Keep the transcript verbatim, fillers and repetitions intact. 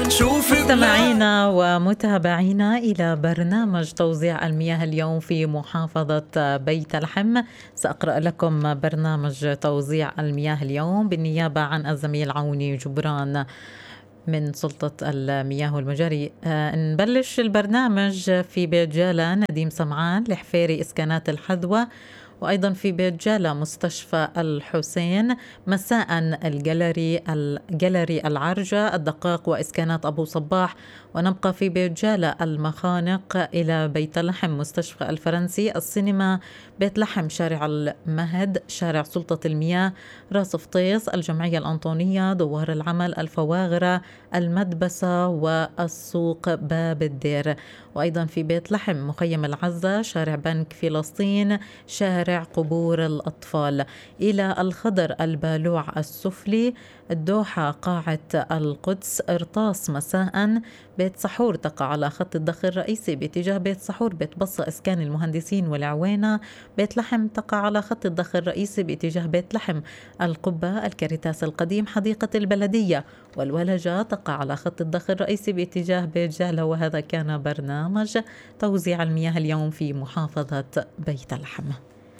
مستمعينا ومتابعينا إلى برنامج توزيع المياه اليوم في محافظة بيت لحم. سأقرأ لكم برنامج توزيع المياه اليوم بالنيابة عن الزميل عوني جبران من سلطة المياه والمجاري. آه نبلش البرنامج في بيت جالة نديم سمعان الحفيري إسكانات الحذوة، وأيضا في بيت جالة مستشفى الحسين، مساء الجالري الجالري العرجة الدقاق وإسكانات أبو صباح. ونبقى في بيت جالة المخانق إلى بيت لحم مستشفى الفرنسي، السينما بيت لحم شارع المهد شارع سلطة المياه راس فطيس الجمعية الأنطونية دوار العمل الفواغرة المدبسة والسوق باب الدير. وأيضا في بيت لحم مخيم العزة شارع بنك فلسطين شارع قبور الأطفال. إلى الخضر البالوع السفلي الدوحة قاعة القدس إرطاس مساء بيت سحور تقع على خط الضخ الرئيسي باتجاه بيت سحور بيت بصة إسكان المهندسين والعوينة. بيت لحم تقع على خط الضخ الرئيسي باتجاه بيت لحم القبة الكريتاس القديم حديقة البلدية. والولجة تقع على خط الضخ الرئيسي باتجاه بيت جالة. وهذا كان برنامج توزيع المياه اليوم في محافظة بيت لحم.